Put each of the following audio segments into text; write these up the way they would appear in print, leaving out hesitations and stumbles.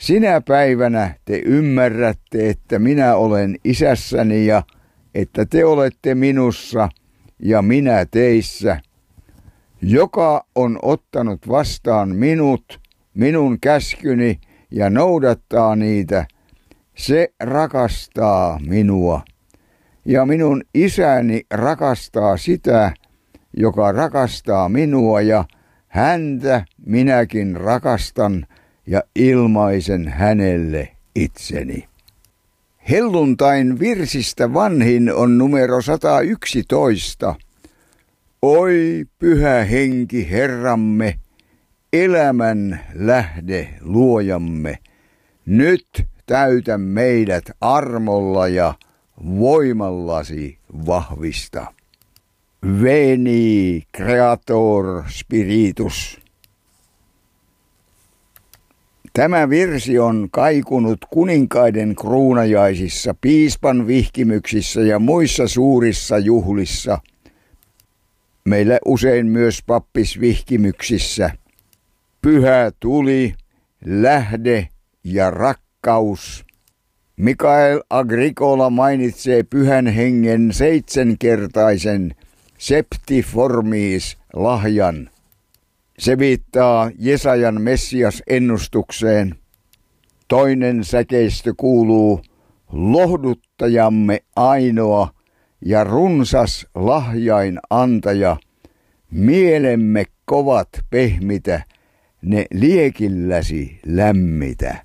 Sinä päivänä te ymmärrätte, että minä olen Isässäni ja että te olette minussa ja minä teissä. Joka on ottanut vastaan minun käskyni ja noudattaa niitä, se rakastaa minua. Ja minun Isäni rakastaa sitä, joka rakastaa minua, ja häntä minäkin rakastan ja ilmaisen hänelle itseni. Helluntain virsistä vanhin on numero 111. Oi pyhä henki Herramme, elämän lähde luojamme, nyt täytä meidät armolla ja voimallasi vahvista. Veni Creator Spiritus. Tämä virsi on kaikunut kuninkaiden kruunajaisissa, piispan vihkimyksissä ja muissa suurissa juhlissa. Meillä usein myös pappisvihkimyksissä. Pyhä tuli, lähde ja rakkaus. Mikael Agricola mainitsee pyhän hengen 7-kertaisen septiformis lahjan. Se viittaa Jesajan Messias-ennustukseen. Toinen säkeistö kuuluu: lohduttajamme ainoa ja runsas lahjain antaja, mielemme kovat pehmitä, ne liekilläsi lämmitä.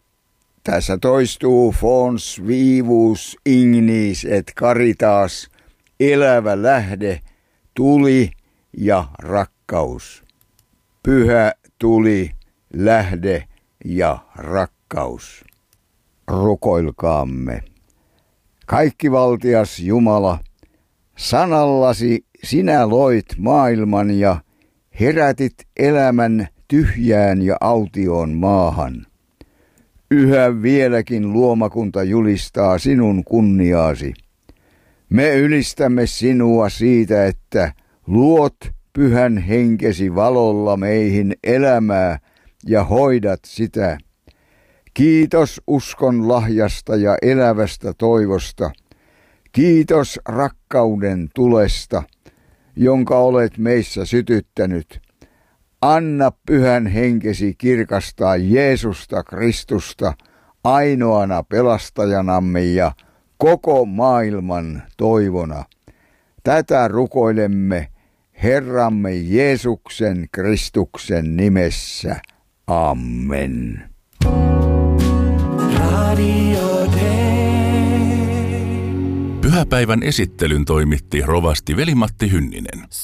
Tässä toistuu fons vivus ignis et caritas, elävä lähde, tuli ja rakkaus. Pyhä tuli, lähde ja rakkaus. Rukoilkaamme. Kaikkivaltias Jumala, sanallasi sinä loit maailman ja herätit elämän tyhjään ja autioon maahan. Yhä vieläkin luomakunta julistaa sinun kunniaasi. Me ylistämme sinua siitä, että luot pyhän henkesi valolla meihin elämää ja hoidat sitä. Kiitos uskon lahjasta ja elävästä toivosta. Kiitos rakkauden tulesta, jonka olet meissä sytyttänyt. Anna pyhän henkesi kirkastaa Jeesusta Kristusta ainoana pelastajanamme ja koko maailman toivona. Tätä rukoilemme Herramme Jeesuksen Kristuksen nimessä. Amen. Pyhäpäivän esittelyn toimitti rovasti Veli-Matti Hynninen.